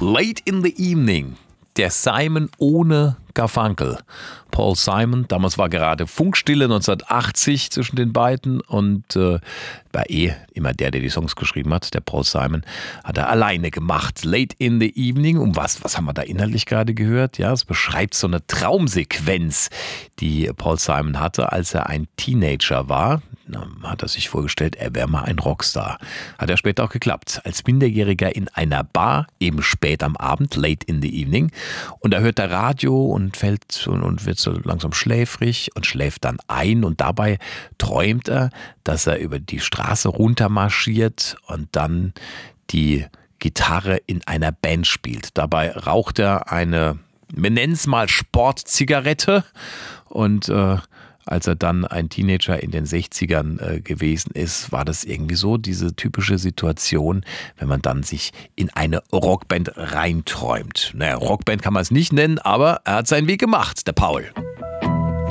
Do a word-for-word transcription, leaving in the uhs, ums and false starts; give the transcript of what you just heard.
Late in the Evening. Der Simon ohne Garfunkel. Paul Simon, damals war gerade Funkstille neunzehnhundertachtzig zwischen den beiden und äh, war eh immer der, der die Songs geschrieben hat. Der Paul Simon hat er alleine gemacht. Late in the Evening. Um was, was haben wir da inhaltlich gerade gehört? Ja, es beschreibt so eine Traumsequenz, die Paul Simon hatte, als er ein Teenager war. Na, hat er sich vorgestellt, er wäre mal ein Rockstar. Hat er später auch geklappt. Als Minderjähriger in einer Bar, eben spät am Abend, late in the evening. Und da hört er Radio und fällt und wird so langsam schläfrig und schläft dann ein. Und dabei träumt er, dass er über die Straße runtermarschiert und dann die Gitarre in einer Band spielt. Dabei raucht er eine, wir nennen es mal Sportzigarette und äh, als er dann ein Teenager in den sechzigern äh, gewesen ist, war das irgendwie so diese typische Situation, wenn man dann sich in eine Rockband reinträumt. Naja, Rockband kann man es nicht nennen, aber er hat seinen Weg gemacht, der Paul.